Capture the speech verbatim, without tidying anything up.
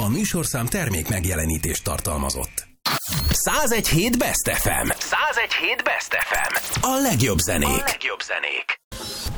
műsorszám termék megjelenítést tartalmazott. száz egy hét Best ef em. száz egy hét Best ef em. A legjobb zenék. A legjobb zenék.